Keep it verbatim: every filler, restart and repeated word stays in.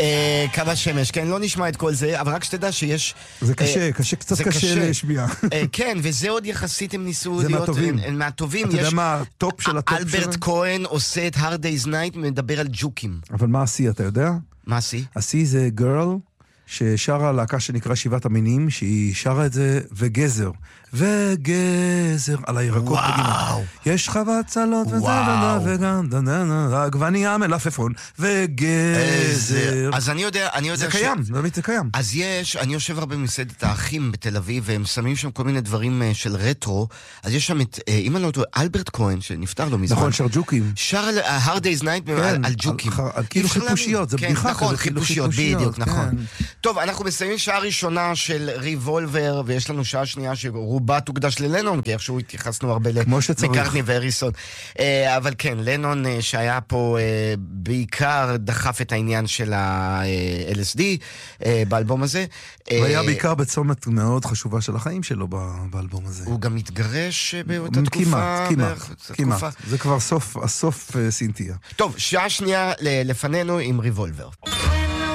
קו השמש, כן, לא נשמע את כל זה, אבל רק שתדע שיש... זה קשה, קשה, קצת קשה להשמיע. כן, וזה עוד יחסית הם ניסו זה להיות... מהטובים. הם מהטובים. אתה יודע מה הטופ של הטופ שלהם? אלברט כהן עושה את Hard Day's Night, מדבר על ג'וקים. אבל מה עשי, אתה יודע? מה עשי? עשי זה גרל, ששרה להקה שנקרא שבעת המינים, שהיא שרה את זה, וגזר. וגזר על הירקות בגינה. יש חוות צלות וגם עגבנייה מלפפון וגזר. אז אני יודע, אני יודע זה קיים, באמת זה קיים. אז יש, אני יושב הרבה במסעדת האחים בתל אביב, והם שמים שם כל מיני דברים של רטרו, אז יש שם את, אם אני לא טועה, אלברט כהן, שנפטר לו מזמן. נכון, שר ג'וקים. שר על Hard Day's Night על ג'וקים. כאילו חיפושיות, זה בדיחה. נכון, חיפושיות, בדיוק, נכון. טוב, אנחנו מסיימים שעה ראשונה של ריבולבר, ויש לנו שעה שנייה שרובה תוקדש ללנון, כי איכשהו התייחסנו הרבה למקארטני והריסון. אבל כן, לנון שהיה פה בעיקר דחף את העניין של ה-אל אס די באלבום הזה. והיה בעיקר בצומת מאוד חשובה של החיים שלו באלבום הזה. הוא גם התגרש באותה תקופה. כמעט, כמעט. זה כבר הסוף סינתיה. טוב, שעה שנייה לפנינו עם ריבולבר.